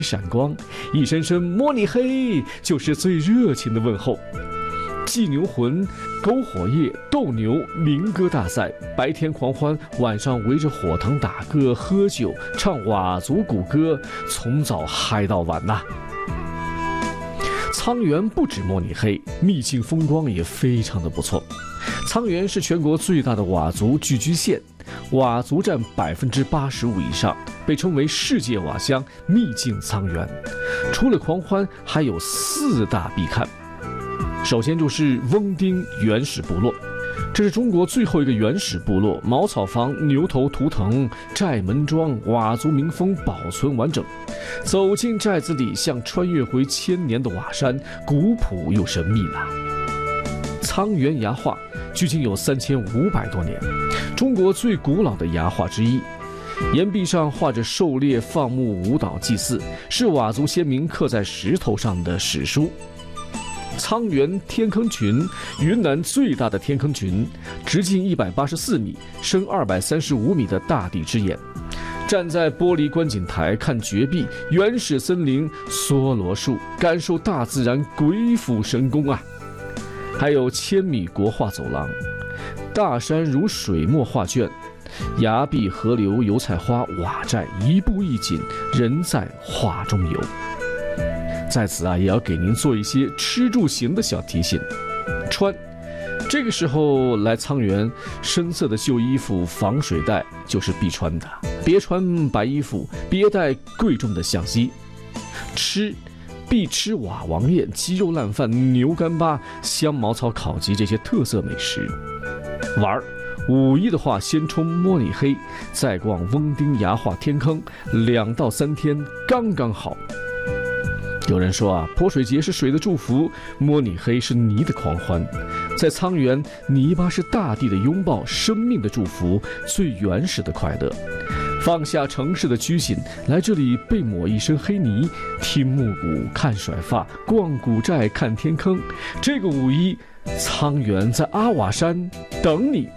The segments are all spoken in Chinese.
闪光，一声声摸你嘿，就是最热情的问候。祭牛魂、篝火夜、斗牛、民歌大赛，白天狂欢，晚上围着火塘打歌、喝酒、唱佤族古歌，从早嗨到晚呐。沧源不止摸你黑，秘境风光也非常的不错。沧源是全国最大的佤族聚居县，佤族占85%以上，被称为世界佤乡秘境沧源。除了狂欢，还有4大必看。首先就是翁丁原始部落，这是中国最后一个原始部落，茅草房、牛头图腾、寨门庄，佤族民风保存完整。走进寨子里，像穿越回1000年的佤山，古朴又神秘了。沧源崖画距今有3500多年，中国最古老的崖画之一。岩壁上画着狩猎、放牧、舞蹈、祭祀，是佤族先民刻在石头上的史书。沧源天坑群，云南最大的天坑群，直径184米，深235米的大地之眼。站在玻璃观景台看绝壁、原始森林、梭罗树，感受大自然鬼斧神工啊！还有1000米国画走廊，大山如水墨画卷，崖壁、河流、油菜花、佤寨，一步一景，人在画中游。在此也要给您做一些吃住行的小提醒。穿，这个时候来沧源，深色的旧衣服、防水袋就是必穿的，别穿白衣服，别带贵重的相机。吃，必吃佤王宴、鸡肉烂饭、牛干巴、香茅草烤鸡这些特色美食。玩，5一的话，先冲摸你黑，再逛翁丁崖画天坑，2到3天刚刚好。有人说泼水节是水的祝福，摸你黑是泥的狂欢。在沧源，泥巴是大地的拥抱，生命的祝福，最原始的快乐。放下城市的拘谨，来这里被抹一身黑泥，听木鼓，看甩发，逛古寨，看天坑。这个5一，沧源在阿佤山等你。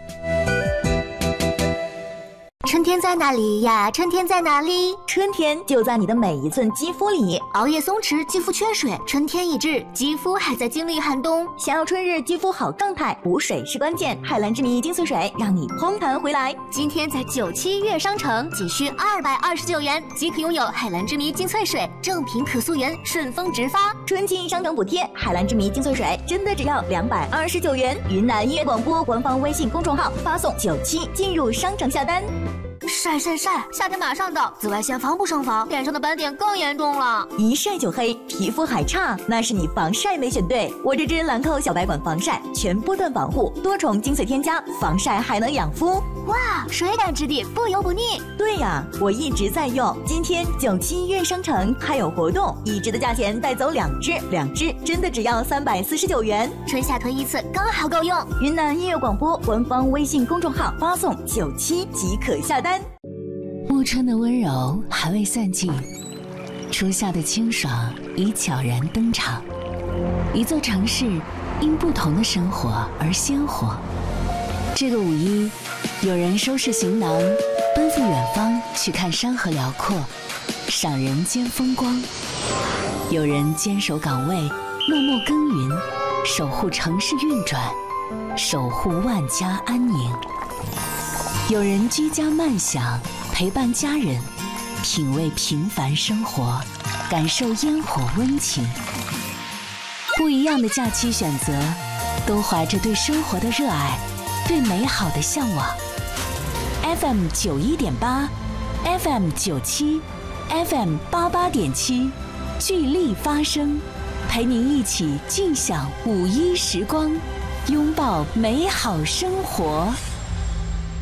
春天在哪里呀？春天在哪里？ 春天就在你的每一寸肌肤里。 熬夜松弛，肌肤缺水，春天已至，肌肤还在经历寒冬。 想要春日肌肤好状态，补水是关键。海蓝之谜精粹水让你烘弹回来。 今天在97悦商城仅需229元即可拥有海蓝之谜精粹水，正品可溯源，顺丰直发。 春季商城补贴，海蓝之谜精粹水真的只要229元。云南音乐广播官方微信公众号发送97进入商城下单。 晒，夏天马上到，紫外线防不胜防，脸上的斑点更严重了。 一晒就黑，皮肤还差，那是你防晒没选对。我这支兰蔻小白管防晒，全波段保护，多重精粹添加，防晒还能养肤。 哇，水感质地，不油不腻。 对呀，我一直在用。今天97悦商城还有活动，1支的价钱带走2支真的只要349元。 春夏囤一次，刚好够用。 云南音乐广播官方微信公众号发送97即可下单。 暮春的温柔还未散尽，初夏的清爽已悄然登场。一座城市因不同的生活而鲜活。这个5一，有人收拾行囊，奔赴远方去看山河辽阔，赏人间风光；有人坚守岗位，默默耕耘，守护城市运转，守护万家安宁；有人居家慢享，陪伴家人，品味平凡生活，感受烟火温情。不一样的假期选择，都怀着对生活的热爱，对美好的向往。FM 91.8 FM 97 FM 88.7，聚力发声，陪您一起尽享5一时光，拥抱美好生活。